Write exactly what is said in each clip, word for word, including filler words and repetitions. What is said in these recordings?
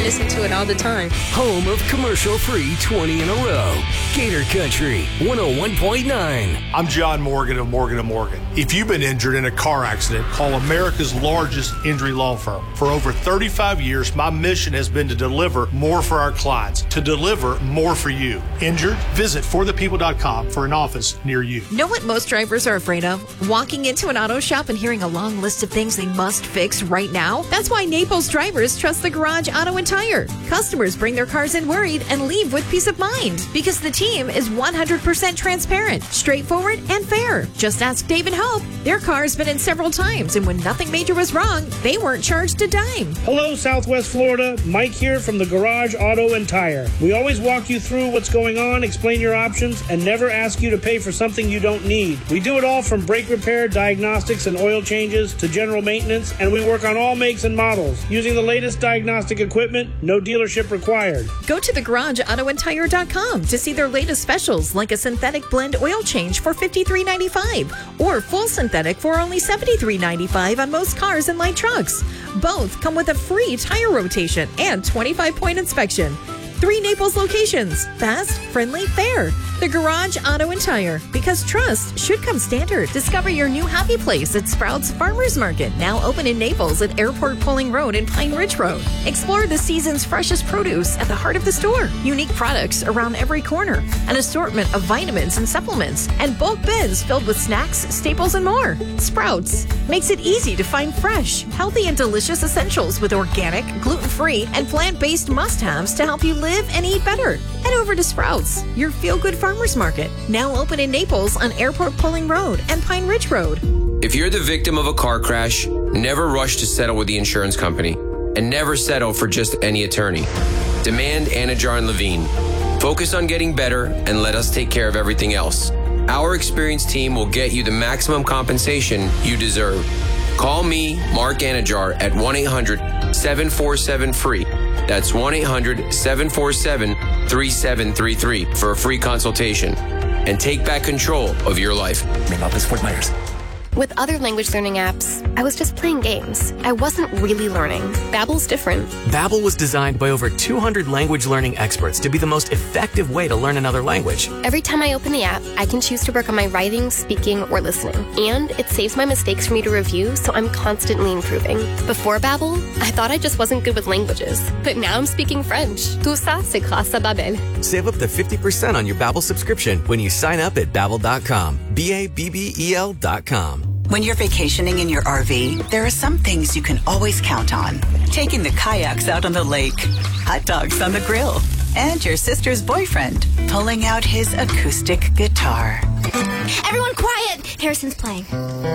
listen to it all the time. Home of commercial-free twenty in a row. Gator Country, one oh one point nine. I'm John Morgan of Morgan and Morgan. If you've been injured in a car accident, call America's largest injury law firm. For over thirty-five years, my mission has been to deliver more for our clients, to deliver more for you. Injured? Visit for the people dot com for an office near you. Know what most drivers are afraid of? Walking into an auto shop and hearing a long list of things they must fix right now? That's why Naples drivers trust the Garage Auto and Tire. Customers bring their cars in worried and leave with peace of mind because the team is one hundred percent transparent, straightforward, and fair. Just ask Dave and Hope. Their car's been in several times, and when nothing major was wrong, they weren't charged a dime. Hello, Southwest Florida. Mike here from the Garage Auto and Tire. We always walk you through what's going on, explain your options, and never ask you to pay for something you don't need. We do it all from brake repair, diagnostics, and oil changes to general maintenance, and we work on all makes and models. Using the latest diagnostic equipment, no dealership required. Go to the garage auto and tire dot com to see their latest specials like a synthetic blend oil change for fifty-three ninety-five or full synthetic for only seventy-three ninety-five on most cars and light trucks. Both come with a free tire rotation and twenty-five point inspection. Three Naples locations. Fast, friendly, fair. The Garage Auto and Tire. Because trust should come standard. Discover your new happy place at Sprouts Farmers Market. Now open in Naples at Airport Pulling Road and Pine Ridge Road. Explore the season's freshest produce at the heart of the store. Unique products around every corner. An assortment of vitamins and supplements. And bulk bins filled with snacks, staples, and more. Sprouts makes it easy to find fresh, healthy, and delicious essentials with organic, gluten-free, and plant-based must-haves to help you live and eat better. Head over to Sprouts, your feel-good farmers market. Now open in Naples on Airport Pulling Road and Pine Ridge Road. If you're the victim of a car crash, never rush to settle with the insurance company. And never settle for just any attorney. Demand Anajar and Levine. Focus on getting better and let us take care of everything else. Our experienced team will get you the maximum compensation you deserve. Call me, Mark Anajar, at one eight hundred seven four seven free. That's one eight hundred seven four seven three seven three three for a free consultation. And take back control of your life. Name office, Fort Myers. With other language learning apps, I was just playing games. I wasn't really learning. Babbel's different. Babbel was designed by over two hundred language learning experts to be the most effective way to learn another language. Every time I open the app, I can choose to work on my writing, speaking, or listening. And it saves my mistakes for me to review, so I'm constantly improving. Before Babbel, I thought I just wasn't good with languages. But now I'm speaking French. Tout ça, c'est grâce à Babbel. Save up to fifty percent on your Babbel subscription when you sign up at Babbel dot com. B A B B E L dot com. When you're vacationing in your R V, there are some things you can always count on. Taking the kayaks out on the lake, hot dogs on the grill, and your sister's boyfriend pulling out his acoustic guitar. Everyone quiet! Harrison's playing.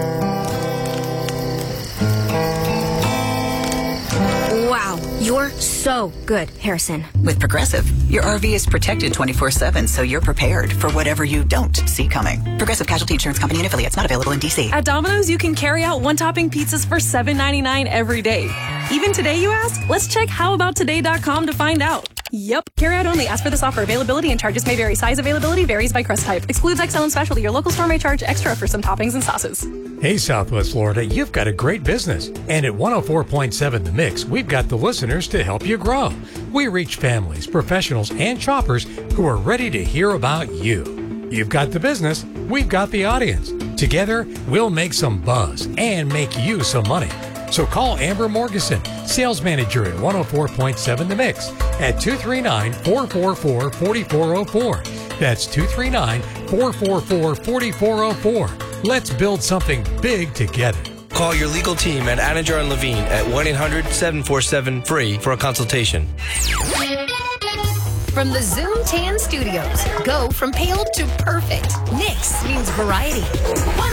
Wow, you're so good, Harrison. With Progressive, your R V is protected twenty-four seven, so you're prepared for whatever you don't see coming. Progressive Casualty Insurance Company and affiliates, not available in D C. At Domino's, you can carry out one-topping pizzas for seven ninety-nine every day. Even today, you ask? Let's check how about today dot com to find out. Yep, carry out only. Ask for this offer. Availability and charges may vary. Size availability varies by crust type. Excludes X L and specialty. Your local store may charge extra for some toppings and sauces. Hey, Southwest Florida, you've got a great business. And at one oh four point seven The Mix, we've got the listeners to help you grow. We reach families, professionals, and shoppers who are ready to hear about you. You've got the business, we've got the audience. Together, we'll make some buzz and make you some money. So call Amber Morgeson, sales manager at one oh four point seven The Mix at two three nine, four four four, four four zero four. That's two three nine, four four four, four four zero four. Let's build something big together. Call your legal team at Anajar and Levine at one eight hundred seven four seven free for a consultation. From the Zoom Tan Studios, go from pale to perfect. Nix means variety.